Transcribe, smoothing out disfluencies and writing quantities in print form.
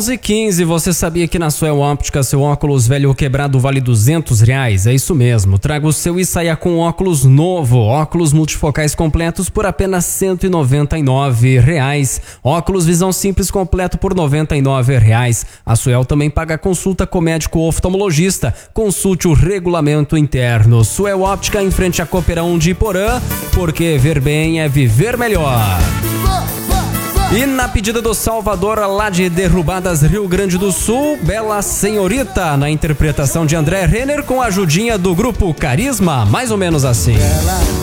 11h15, você sabia que na Suel Óptica seu óculos velho ou quebrado vale R$200? É isso mesmo, traga o seu e saia com óculos novo, óculos multifocais completos por apenas R$199. Óculos visão simples completo por R$99. A Suel também paga consulta com médico oftalmologista. Consulte o regulamento interno. Suel Óptica em frente a Cooperão de Iporã, porque ver bem é viver melhor. E na pedida do Salvador, lá de Derrubadas, Rio Grande do Sul, Bela Senhorita, na interpretação de André Renner com a ajudinha do grupo Carisma, mais ou menos assim.